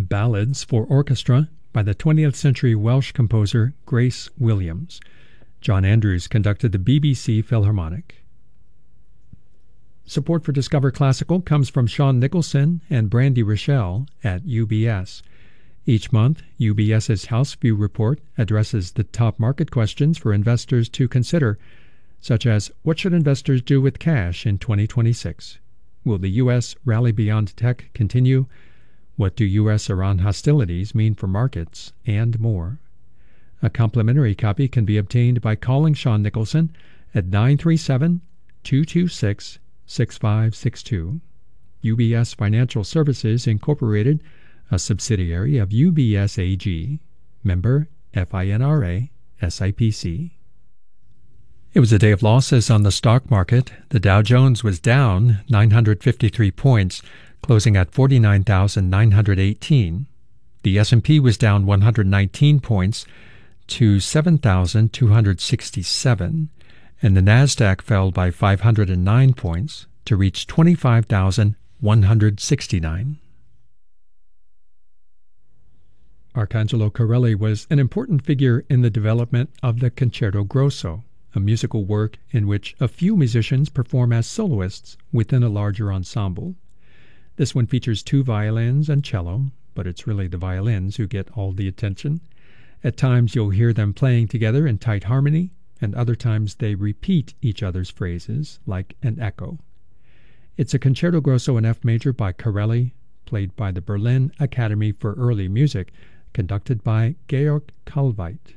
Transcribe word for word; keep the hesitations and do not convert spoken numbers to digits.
Ballads for Orchestra by the twentieth century Welsh composer Grace Williams. John Andrews conducted the B B C Philharmonic. Support for Discover Classical comes from Sean Nicholson and Brandy Rochelle at U B S. Each month, UBS's House View Report addresses the top market questions for investors to consider, such as what should investors do with cash in twenty twenty-six? Will the U S rally beyond tech continue? What do U S-Iran hostilities mean for markets? And more. A complimentary copy can be obtained by calling Sean Nicholson at nine three seven, two two six, six five six two. U B S Financial Services, Incorporated, a subsidiary of U B S A G, member FINRA, S I P C. It was a day of losses on the stock market. The Dow Jones was down nine hundred fifty-three points, closing at forty-nine thousand nine hundred eighteen. The S and P was down one hundred nineteen points to seven thousand two hundred sixty-seven, and the Nasdaq fell by five hundred nine points to reach twenty-five thousand one hundred sixty-nine. Arcangelo Corelli was an important figure in the development of the Concerto Grosso, a musical work in which a few musicians perform as soloists within a larger ensemble. This one features two violins and cello, but it's really the violins who get all the attention. At times you'll hear them playing together in tight harmony, and other times they repeat each other's phrases like an echo. It's a Concerto Grosso in F major by Corelli, played by the Berlin Academy for Early Music, conducted by Georg Kallweit.